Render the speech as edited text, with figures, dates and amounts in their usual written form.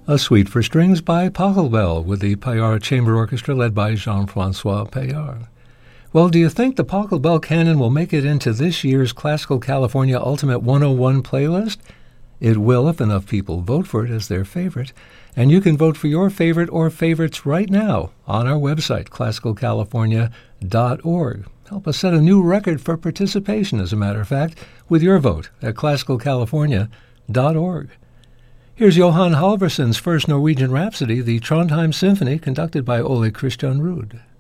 A Suite for Strings by Pachelbel with the Payard Chamber Orchestra led by Jean-Francois Payard. Well, do you think the Pachelbel Canon will make it into this year's Classical California Ultimate 101 playlist? It will if enough people vote for it as their favorite. And you can vote for your favorite or favorites right now on our website, classicalcalifornia.org. Help us set a new record for participation, as a matter of fact, with your vote at classicalcalifornia.org. Here's Johan Halvorsson's first Norwegian Rhapsody, the Trondheim Symphony, conducted by Ole Christian Ruud.